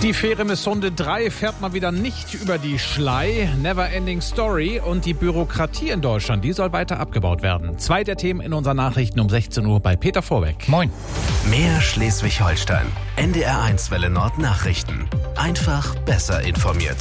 Die Fähre Missonde 3 fährt mal wieder nicht über die Schlei. Never ending story. Und die Bürokratie in Deutschland, die soll weiter abgebaut werden. 2 der Themen in unseren Nachrichten um 16 Uhr bei Peter Vorbeck. Moin. Mehr Schleswig-Holstein. NDR1 Welle Nord Nachrichten. Einfach besser informiert.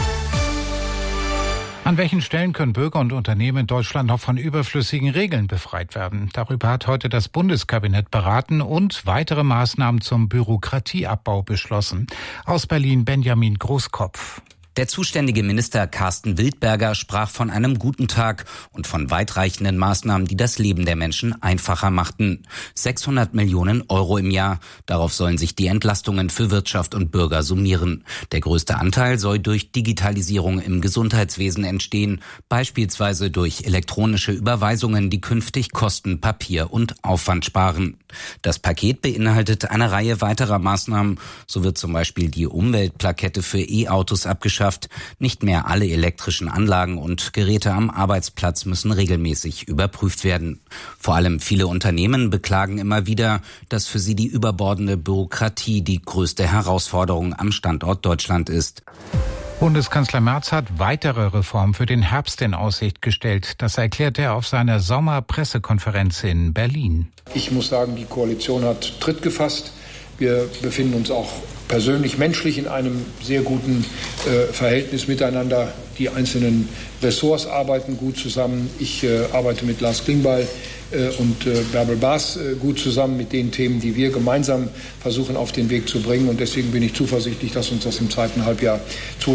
An welchen Stellen können Bürger und Unternehmen in Deutschland noch von überflüssigen Regeln befreit werden? Darüber hat heute das Bundeskabinett beraten und weitere Maßnahmen zum Bürokratieabbau beschlossen. Aus Berlin Benjamin Großkopf. Der zuständige Minister Carsten Wildberger sprach von einem guten Tag und von weitreichenden Maßnahmen, die das Leben der Menschen einfacher machten. 600 Millionen Euro im Jahr. Darauf sollen sich die Entlastungen für Wirtschaft und Bürger summieren. Der größte Anteil soll durch Digitalisierung im Gesundheitswesen entstehen, beispielsweise durch elektronische Überweisungen, die künftig Kosten, Papier und Aufwand sparen. Das Paket beinhaltet eine Reihe weiterer Maßnahmen. So wird zum Beispiel die Umweltplakette für E-Autos abgeschafft. Nicht mehr alle elektrischen Anlagen und Geräte am Arbeitsplatz müssen regelmäßig überprüft werden. Vor allem viele Unternehmen beklagen immer wieder, dass für sie die überbordende Bürokratie die größte Herausforderung am Standort Deutschland ist. Bundeskanzler Merz hat weitere Reformen für den Herbst in Aussicht gestellt. Das erklärt er auf seiner Sommerpressekonferenz in Berlin. Ich muss sagen, die Koalition hat Tritt gefasst. Wir befinden uns auch persönlich, menschlich in einem sehr guten Verhältnis miteinander. Die einzelnen Ressorts arbeiten gut zusammen. Ich arbeite mit Lars Klingbeil und Bärbel Baas gut zusammen mit den Themen, die wir gemeinsam versuchen auf den Weg zu bringen. Und deswegen bin ich zuversichtlich, dass uns das im zweiten Halbjahr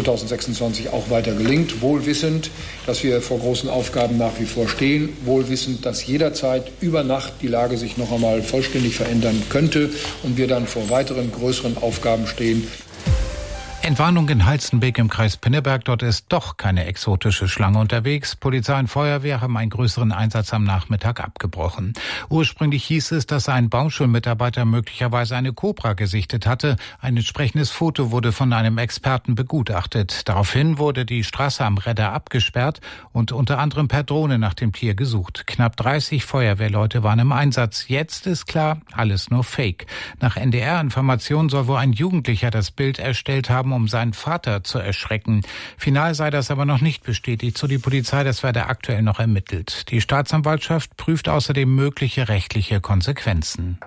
2026 auch weiter gelingt. Wohlwissend, dass wir vor großen Aufgaben nach wie vor stehen. Wohlwissend, dass jederzeit über Nacht die Lage sich noch einmal vollständig verändern könnte und wir dann vor weiteren größeren Aufgaben stehen. Entwarnung in Halstenbek im Kreis Pinneberg. Dort ist doch keine exotische Schlange unterwegs. Polizei und Feuerwehr haben einen größeren Einsatz am Nachmittag abgebrochen. Ursprünglich hieß es, dass ein Baumschulmitarbeiter möglicherweise eine Kobra gesichtet hatte. Ein entsprechendes Foto wurde von einem Experten begutachtet. Daraufhin wurde die Straße am Redder abgesperrt und unter anderem per Drohne nach dem Tier gesucht. Knapp 30 Feuerwehrleute waren im Einsatz. Jetzt ist klar, alles nur Fake. Nach NDR-Informationen soll wohl ein Jugendlicher das Bild erstellt haben, um seinen Vater zu erschrecken. Final sei das aber noch nicht bestätigt, so die Polizei, das werde aktuell noch ermittelt. Die Staatsanwaltschaft prüft außerdem mögliche rechtliche Konsequenzen.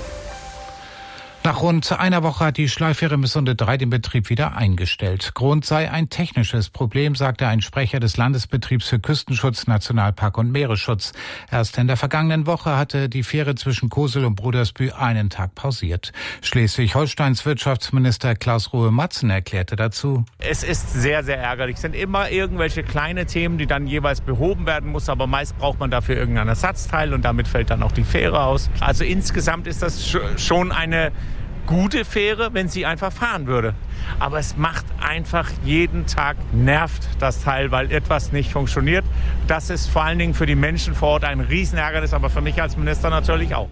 Nach rund einer Woche hat die Schleifähre Missonde 3 den Betrieb wieder eingestellt. Grund sei ein technisches Problem, sagte ein Sprecher des Landesbetriebs für Küstenschutz, Nationalpark und Meeresschutz. Erst in der vergangenen Woche hatte die Fähre zwischen Kosel und Brudersbühl einen Tag pausiert. Schleswig-Holsteins Wirtschaftsminister Klaus Ruhe-Matzen erklärte dazu: Es ist sehr, sehr ärgerlich. Es sind immer irgendwelche kleine Themen, die dann jeweils behoben werden muss, aber meist braucht man dafür irgendein Ersatzteil und damit fällt dann auch die Fähre aus. Also insgesamt ist das schon eine gute Fähre, wenn sie einfach fahren würde. Aber es macht einfach jeden Tag, nervt das Teil, weil etwas nicht funktioniert. Das ist vor allen Dingen für die Menschen vor Ort ein Riesenärgernis, aber für mich als Minister natürlich auch.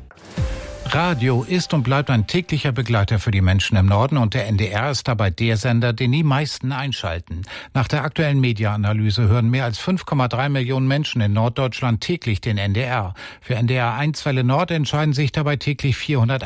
Radio ist und bleibt ein täglicher Begleiter für die Menschen im Norden und der NDR ist dabei der Sender, den die meisten einschalten. Nach der aktuellen Mediaanalyse hören mehr als 5,3 Millionen Menschen in Norddeutschland täglich den NDR. Für NDR1 Welle Nord entscheiden sich dabei täglich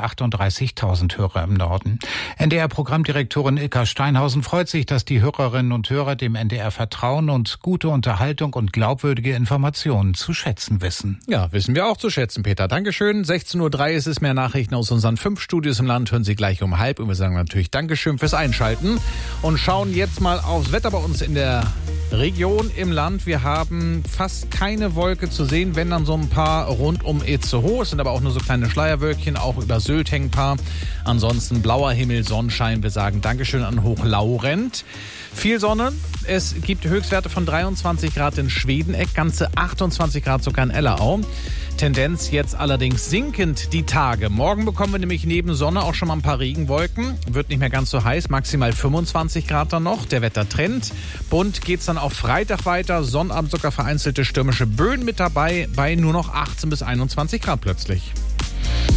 438.000 Hörer im Norden. NDR-Programmdirektorin Ilka Steinhausen freut sich, dass die Hörerinnen und Hörer dem NDR vertrauen und gute Unterhaltung und glaubwürdige Informationen zu schätzen wissen. Ja, wissen wir auch zu schätzen, Peter. Dankeschön. 16:03 Uhr ist es. Mehr Nachrichten aus unseren 5 Studios im Land hören Sie gleich um 12:30. Und wir sagen natürlich Dankeschön fürs Einschalten und schauen jetzt mal aufs Wetter bei uns in der Region im Land. Wir haben fast keine Wolke zu sehen, wenn dann so ein paar rund um Itzehoe. Es sind aber auch nur so kleine Schleierwölkchen, auch über Sylt hängen ein paar. Ansonsten blauer Himmel, Sonnenschein. Wir sagen Dankeschön an Hochlaurent. Viel Sonne. Es gibt Höchstwerte von 23 Grad in Schwedeneck, ganze 28 Grad sogar in Ellerau. Tendenz jetzt allerdings sinkend die Tage. Morgen bekommen wir nämlich neben Sonne auch schon mal ein paar Regenwolken. Wird nicht mehr ganz so heiß, maximal 25 Grad dann noch. Der Wettertrend. Bunt geht's dann auch Freitag weiter. Sonnabend sogar vereinzelte stürmische Böen mit dabei, bei nur noch 18 bis 21 Grad plötzlich.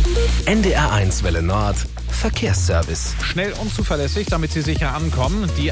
NDR1 Welle Nord Verkehrsservice. Schnell und zuverlässig, damit Sie sicher ankommen. Die